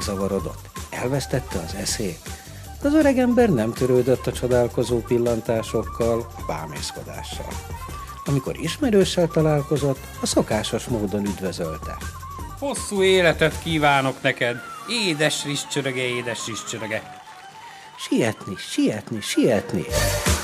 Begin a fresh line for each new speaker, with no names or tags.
megzavarodott, elvesztette az eszét. Az öregember nem törődött a csodálkozó pillantásokkal, bámészkodással. Amikor ismerőssel találkozott, a szokásos módon üdvözölte.
Hosszú életet kívánok neked, édes rizscsöröge, édes rizscsöröge.
Sietni, sietni, sietni!